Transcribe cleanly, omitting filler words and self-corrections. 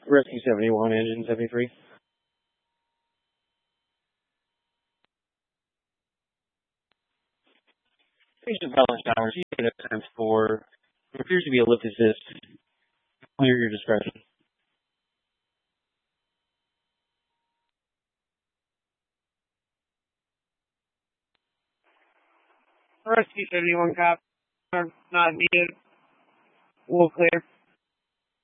Rescue 71, engine 73. Patient Balance Towers, unit times 4. There appears to be a lift assist. Clear your discretion. Rescue 71 cop. Not needed. We'll clear.